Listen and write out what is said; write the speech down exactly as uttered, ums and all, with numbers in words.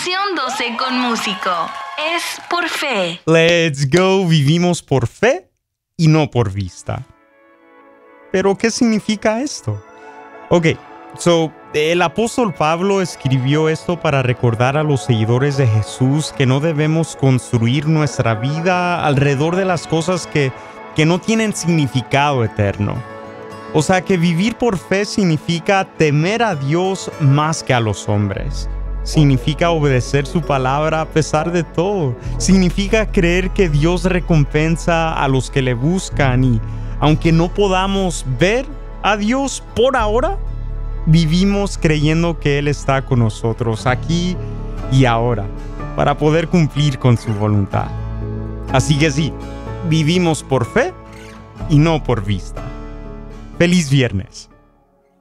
Estación doce con Músico. Es por fe. Let's go. Vivimos por fe y no por vista. ¿Pero qué significa esto? Ok, so, el apóstol Pablo escribió esto para recordar a los seguidores de Jesús que no debemos construir nuestra vida alrededor de las cosas que, que no tienen significado eterno. O sea, que vivir por fe significa temer a Dios más que a los hombres. Significa obedecer su palabra a pesar de todo. Significa creer que Dios recompensa a los que le buscan y, aunque no podamos ver a Dios por ahora, vivimos creyendo que Él está con nosotros aquí y ahora para poder cumplir con su voluntad. Así que sí, vivimos por fe y no por vista. ¡Feliz viernes!